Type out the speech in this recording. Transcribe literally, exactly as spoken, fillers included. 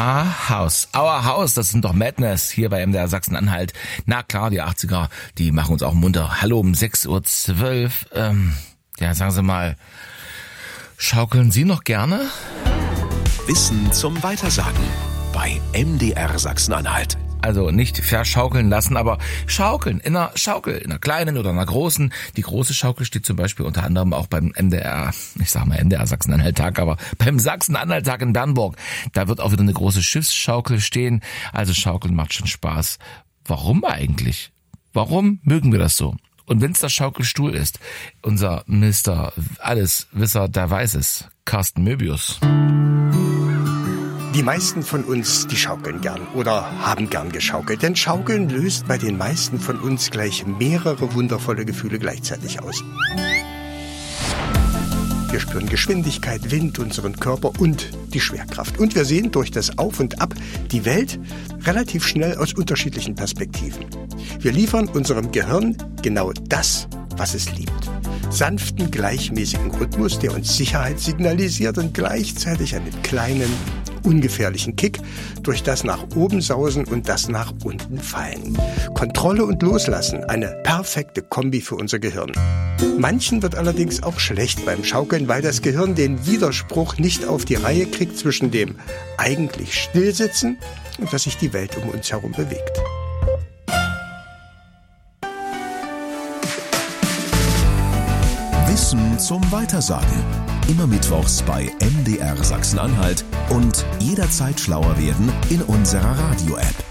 Ah, House. Our House, das sind doch Madness hier bei M D R Sachsen-Anhalt. Na klar, die achtziger, die machen uns auch munter. Hallo um sechs Uhr zwölf. Ähm, ja, sagen Sie mal, schaukeln Sie noch gerne? Wissen zum Weitersagen bei M D R Sachsen-Anhalt. Also nicht verschaukeln lassen, aber schaukeln in einer Schaukel, in einer kleinen oder einer großen. Die große Schaukel steht zum Beispiel unter anderem auch beim M D R, ich sag mal M D R Sachsen-Anhalt-Tag, aber beim Sachsen-Anhalt-Tag in Bernburg. Da wird auch wieder eine große Schiffsschaukel stehen. Also Schaukeln macht schon Spaß. Warum eigentlich? Warum mögen wir das so? Und wenn es der Schaukelstuhl ist, unser Mister Alleswisser, der weiß es, Carsten Möbius. Die meisten von uns, die schaukeln gern oder haben gern geschaukelt. Denn Schaukeln löst bei den meisten von uns gleich mehrere wundervolle Gefühle gleichzeitig aus. Wir spüren Geschwindigkeit, Wind, unseren Körper und die Schwerkraft. Und wir sehen durch das Auf und Ab die Welt relativ schnell aus unterschiedlichen Perspektiven. Wir liefern unserem Gehirn genau das, was es liebt. Sanften, gleichmäßigen Rhythmus, der uns Sicherheit signalisiert und gleichzeitig einen kleinen, ungefährlichen Kick durch das nach oben sausen und das nach unten fallen. Kontrolle und Loslassen, eine perfekte Kombi für unser Gehirn. Manchen wird allerdings auch schlecht beim Schaukeln, weil das Gehirn den Widerspruch nicht auf die Reihe kriegt zwischen dem eigentlich Stillsitzen und dass sich die Welt um uns herum bewegt. Wissen zum Weitersagen. Immer mittwochs bei M D R Sachsen-Anhalt und jederzeit schlauer werden in unserer Radio-App.